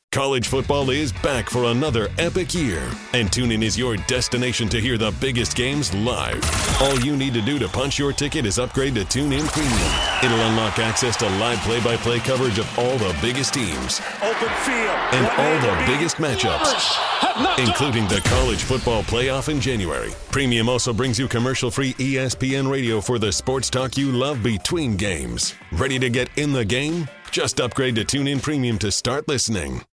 College football is back for another epic year, and TuneIn is your destination to hear the biggest games live. All you need to do to punch your ticket is upgrade to TuneIn Premium. It'll unlock access to live play-by-play coverage of all the biggest teams. Open field. And all the biggest matchups, including the college football playoff in January. Premium also brings you commercial-free ESPN radio for the sports talk you love between games. Ready to get in the game? Just upgrade to TuneIn Premium to start listening.